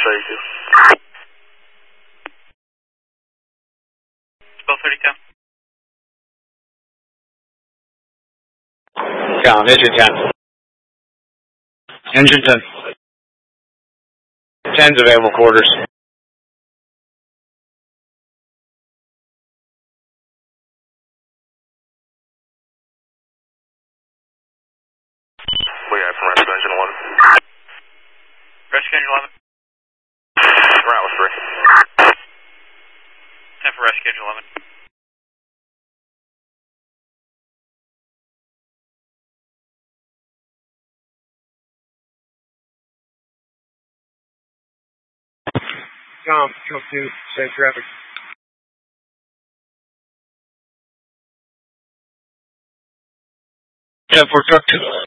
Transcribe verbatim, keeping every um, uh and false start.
thirty-two. twelve thirty-two. Down, engine ten. Engine ten. ten's available quarters. We got from Rescue Engine eleven. Rescue Engine eleven. Route was three. ten for Rescue Engine eleven. Tom, come to same traffic. ten four truck two.